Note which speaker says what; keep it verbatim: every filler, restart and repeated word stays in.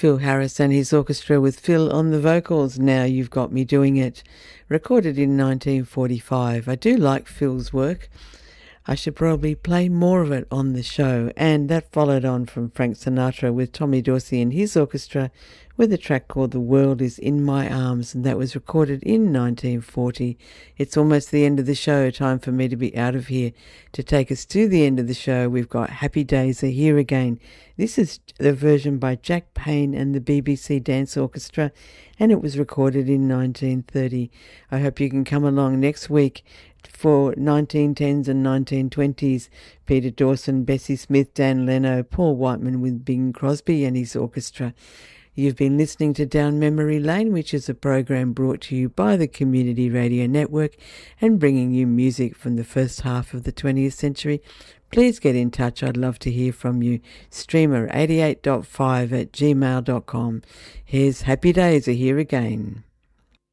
Speaker 1: Phil Harris and his orchestra with Phil on the vocals, Now You've Got Me Doing It, recorded in nineteen forty-five. I do like Phil's work. I should probably play more of it on the show. And that followed on from Frank Sinatra with Tommy Dorsey and his orchestra with a track called The World Is In My Arms, and that was recorded in nineteen forty. It's almost the end of the show, time for me to be out of here. To take us to the end of the show, we've got Happy Days Are Here Again. This is the version by Jack Payne and the B B C Dance Orchestra, and it was recorded in nineteen thirty. I hope you can come along next week for nineteen tens and nineteen twenties. Peter Dawson, Bessie Smith, Dan Leno, Paul Whiteman with Bing Crosby and his orchestra. You've been listening to Down Memory Lane, which is a program brought to you by the Community Radio Network and bringing you music from the first half of the twentieth century. Please get in touch. I'd love to hear from you. Streamer eighty-eight point five at gmail dot com. Here's Happy Days Are Here Again.